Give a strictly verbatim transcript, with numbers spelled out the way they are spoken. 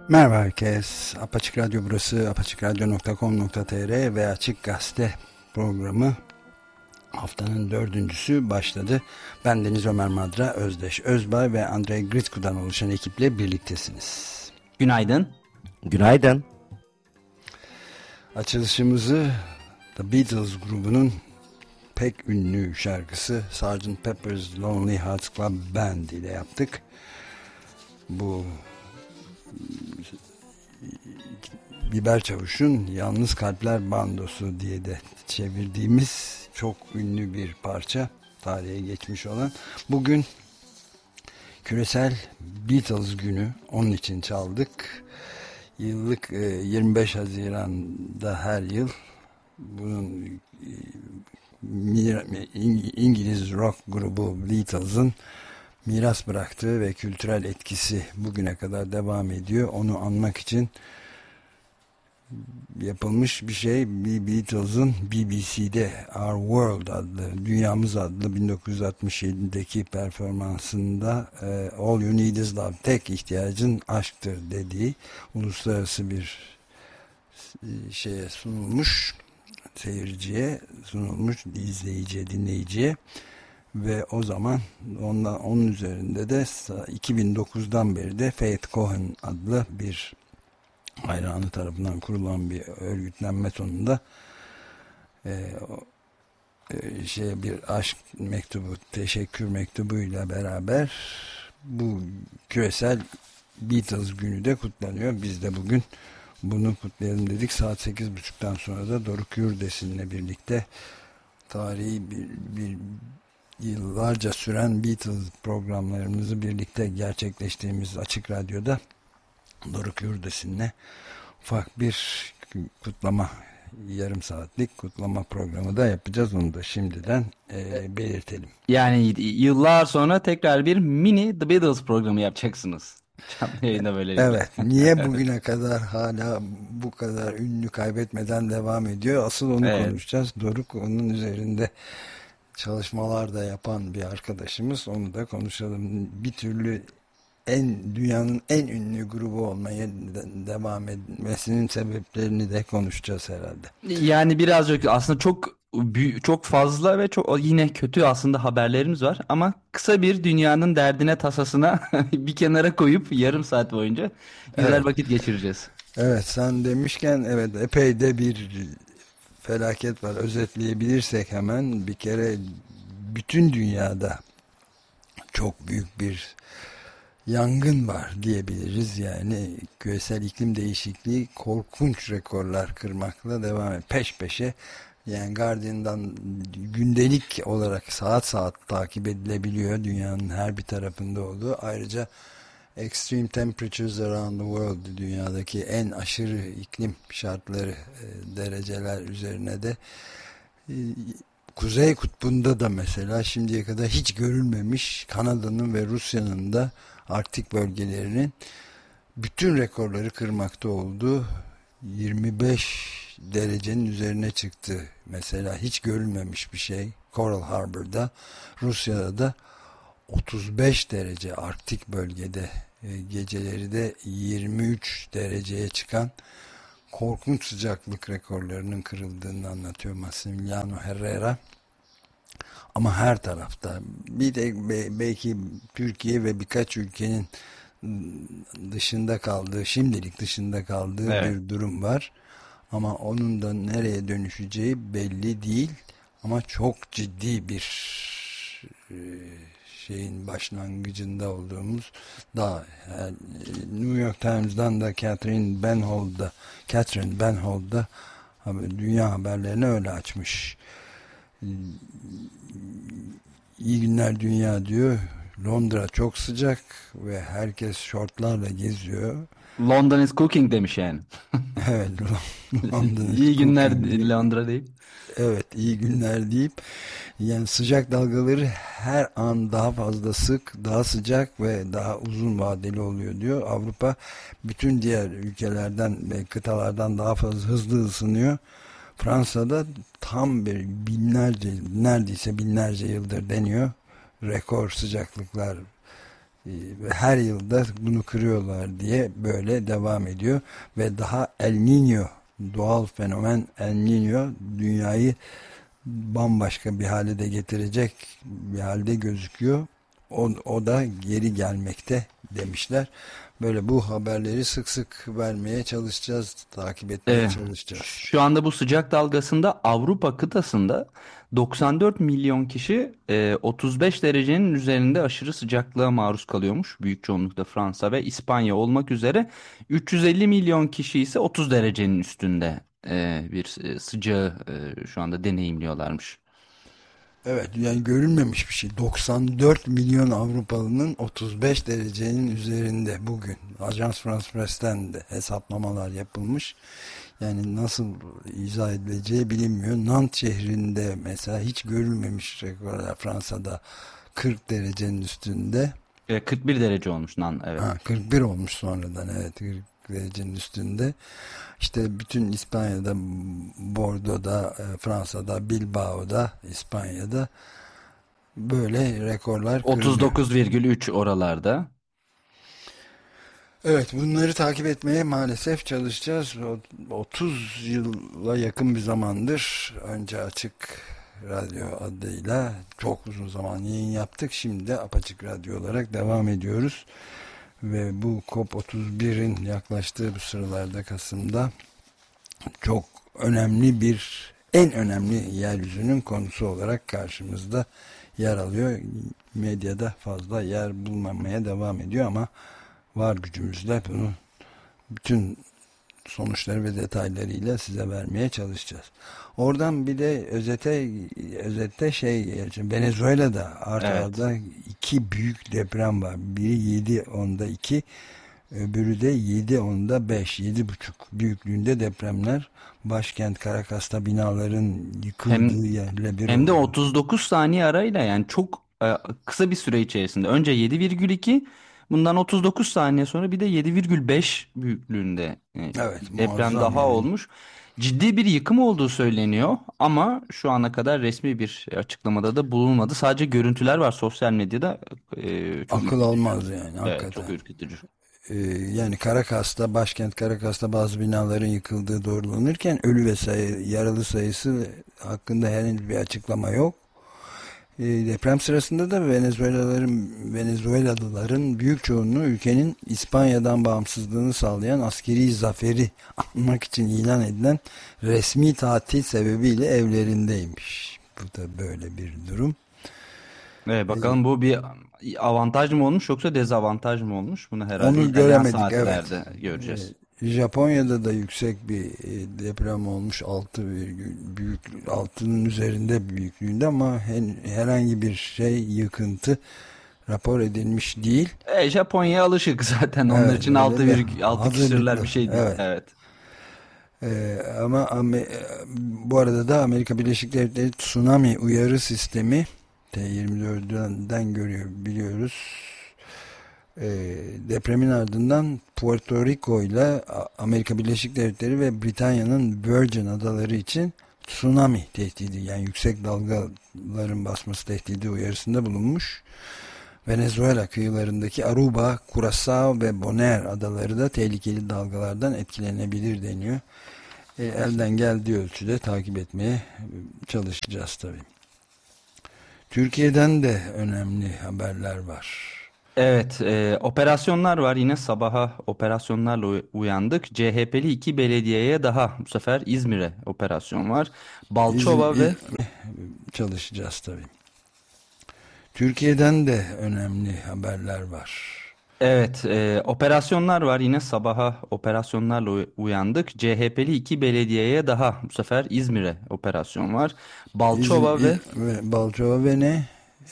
Merhaba herkes. Apaçık Radyo burası. apaçık radyo nokta com nokta tr ve Açık Gazete programı haftanın dördüncüsü başladı. Ben Deniz Ömer Madra, Özdeş Özbay ve Andrei Gritku'dan oluşan ekiple birliktesiniz. Günaydın. Günaydın. Açılışımızı The Beatles grubunun pek ünlü şarkısı sergeant Pepper's Lonely Hearts Club Band ile yaptık. Bu Biber Çavuş'un Yalnız Kalpler Bandosu diye de çevirdiğimiz çok ünlü bir parça, tarihe geçmiş olan. Bugün küresel Beatles günü, onun için çaldık. Yıllık yirmi beş Haziran'da her yıl bunun İngiliz rock grubu Beatles'ın miras bıraktığı ve kültürel etkisi bugüne kadar devam ediyor. Onu anmak için yapılmış bir şey. Beatles'ın B B C'de Our World adlı, Dünyamız adlı bin dokuz yüz altmış yedideki performansında All You Need Is Love, tek ihtiyacın aşktır dediği uluslararası bir şeye sunulmuş, seyirciye sunulmuş, izleyiciye, dinleyiciye. Ve o zaman ondan, onun üzerinde de iki bin dokuzdan beri de Faith Cohen adlı bir hayranı tarafından kurulan bir örgütlenme sonunda e, e, şey bir aşk mektubu, teşekkür mektubuyla beraber bu küresel Beatles günü de kutlanıyor. Biz de bugün bunu kutlayalım dedik. Saat sekiz buçuktan sonra da Doruk Yurdesin'le birlikte tarihi bir, bir yıllarca süren Beatles programlarımızı birlikte gerçekleştiğimiz Açık Radyo'da Doruk Yurdesin'le ufak bir kutlama, yarım saatlik kutlama programı da yapacağız. Onu da şimdiden e, belirtelim. Yani yıllar sonra tekrar bir mini The Beatles programı yapacaksınız. Yayında böyle. Evet. Niye bugüne kadar hala bu kadar ünlü kaybetmeden devam ediyor? Asıl onu evet. konuşacağız. Doruk onun üzerinde çalışmalar da yapan bir arkadaşımız. Onu da konuşalım. Bir türlü en dünyanın en ünlü grubu olmaya de, devam etmesinin sebeplerini de konuşacağız herhalde. Yani birazcık aslında çok çok fazla ve çok yine kötü aslında haberlerimiz var ama kısa bir dünyanın derdine tasasına bir kenara koyup yarım saat boyunca güzel evet. vakit geçireceğiz. Evet, sen demişken evet epey de bir felaket var. Özetleyebilirsek hemen bir kere bütün dünyada çok büyük bir yangın var diyebiliriz. Yani küresel iklim değişikliği korkunç rekorlar kırmakla devam ediyor. Peş peşe, yani Guardian'dan gündelik olarak saat saat takip edilebiliyor dünyanın her bir tarafında olduğu. Ayrıca Extreme Temperatures Around the World, dünyadaki en aşırı iklim şartları dereceler üzerine de Kuzey Kutbu'nda da mesela şimdiye kadar hiç görülmemiş Kanada'nın ve Rusya'nın da Arktik bölgelerinin bütün rekorları kırmakta olduğu yirmi beş derecenin üzerine çıktı. Mesela hiç görülmemiş bir şey Coral Harbor'da, Rusya'da da otuz beş derece Arktik bölgede, geceleri de yirmi üç dereceye çıkan korkunç sıcaklık rekorlarının kırıldığını anlatıyor Massimiliano Herrera. Ama her tarafta, bir de belki Türkiye ve birkaç ülkenin dışında kaldığı, şimdilik dışında kaldığı evet. bir durum var. Ama onun da nereye dönüşeceği belli değil. Ama çok ciddi bir şeyin başlangıcında olduğumuz, daha yani New York Times'dan da Catherine Benhold'da Catherine Benhold'da dünya haberlerini öyle açmış. İyi günler dünya diyor. Londra çok sıcak ve herkes şortlarla geziyor. London is cooking demiş yani. Evet. London iyi günler Londra deyip. Evet, iyi günler deyip, yani sıcak dalgaları her an daha fazla sık, daha sıcak ve daha uzun vadeli oluyor diyor. Avrupa bütün diğer ülkelerden ve kıtalardan daha fazla hızlı ısınıyor. Fransa'da tam bir binlerce, neredeyse binlerce yıldır deniyor rekor sıcaklıklar ve her yılda bunu kırıyorlar diye böyle devam ediyor ve daha El Niño, doğal fenomen El Niño dünyayı bambaşka bir hale de getirecek bir halde gözüküyor. O, o da geri gelmekte demişler. Böyle bu haberleri sık sık vermeye çalışacağız, takip etmeye Evet. çalışacağız. Şu anda bu sıcak dalgasında Avrupa kıtasında doksan dört milyon kişi e, otuz beş derecenin üzerinde aşırı sıcaklığa maruz kalıyormuş. Büyük çoğunlukla Fransa ve İspanya olmak üzere üç yüz elli milyon kişi ise otuz derecenin üstünde e, bir e, sıcağı e, şu anda deneyimliyorlarmış. Evet, yani görülmemiş bir şey. doksan dört milyon Avrupalı'nın otuz beş derecenin üzerinde bugün. Ajans France Press'ten de hesaplamalar yapılmış. Yani nasıl izah edileceği bilinmiyor. Nantes şehrinde mesela hiç görülmemiş rekorlar, Fransa'da kırk derecenin üstünde. E, kırk bir derece olmuş lan, evet. Ha, kırk bir olmuş sonradan, evet, kırk derecenin üstünde. İşte bütün İspanya'da, Bordeaux'da, e, Fransa'da, Bilbao'da, İspanya'da böyle rekorlar kırılıyor. otuz dokuz virgül üç oralarda. Evet, bunları takip etmeye maalesef çalışacağız. O- otuz yıla yakın bir zamandır önce Açık Radyo adıyla çok uzun zaman yayın yaptık. Şimdi de Apaçık Radyo olarak devam ediyoruz. Ve bu COP otuz birin yaklaştığı bu sıralarda, Kasım'da, çok önemli bir, en önemli yeryüzünün konusu olarak karşımızda yer alıyor. Medyada fazla yer bulmamaya devam ediyor ama var gücümüzle bunu, bütün sonuçları ve detaylarıyla size vermeye çalışacağız. Oradan bir de özete özette şey, Venezuela'da art Evet. arda iki büyük deprem var. Biri yedi onda iki, öbürü de yedi onda beş, yedi buçuk büyüklüğünde depremler. Başkent Caracas'ta binaların Hem yıkıldığı yerle bir Hem de oldu. otuz dokuz saniye arayla, yani çok e, kısa bir süre içerisinde. Önce yedi virgül iki, bundan otuz dokuz saniye sonra bir de yedi virgül beş büyüklüğünde e, Evet, bir deprem muazzam daha yani. olmuş. Ciddi bir yıkım olduğu söyleniyor ama şu ana kadar resmi bir açıklamada da bulunmadı. Sadece görüntüler var sosyal medyada. E, çok Akıl ürkütücü. almaz yani, Evet, çok hakikaten. ürkütücü. Ee, yani Caracas'ta, başkent Caracas'ta bazı binaların yıkıldığı doğrulanırken ölü ve sayı, yaralı sayısı hakkında herhangi bir açıklama yok. Ee, deprem sırasında da Venezuelalıların Venezuelalıların büyük çoğunluğu ülkenin İspanya'dan bağımsızlığını sağlayan askeri zaferi anmak için ilan edilen resmi tatil sebebiyle evlerindeymiş. Bu da böyle bir durum. Evet, Ee, bakalım bu bir avantaj mı olmuş yoksa dezavantaj mı olmuş? Bunu herhalde Onu ilerleyen göremedik, evet. saatlerde göreceğiz. Ee, Japonya'da da yüksek bir e, deprem olmuş, altı virgül büyük, altının üzerinde büyüklüğünde, ama hen- herhangi bir şey, yıkıntı rapor edilmiş değil. E, Japonya'ya alışık zaten, onlar Evet, için öyle altı bir virgül altı küsürler hazırlıklı. bir şey değil. Evet. Evet. Ee, ama Ame- bu arada da Amerika Birleşik Devletleri tsunami uyarı sistemi T yirmi dörtten görüyor, biliyoruz. Ee, depremin ardından Puerto Rico ile Amerika Birleşik Devletleri ve Britanya'nın Virgin Adaları için tsunami tehdidi, yani yüksek dalgaların basması tehdidi uyarısında bulunmuş. Venezuela kıyılarındaki Aruba, Curaçao ve Bonaire adaları da tehlikeli dalgalardan etkilenebilir deniyor. E, elden geldiği ölçüde takip etmeye çalışacağız tabii. Türkiye'den de önemli haberler var. Evet, e, operasyonlar var. Yine sabaha operasyonlarla uy- uyandık. C H P'li iki belediyeye daha, bu sefer İzmir'e operasyon var. İzm Balçova ve çalışacağız tabii. Türkiye'den de önemli haberler var. Evet, e, operasyonlar var. Yine sabaha operasyonlarla uy- uyandık. C H P'li iki belediyeye daha, bu sefer İzmir'e operasyon var. İzm Balçova ve ve Balçova ve ne?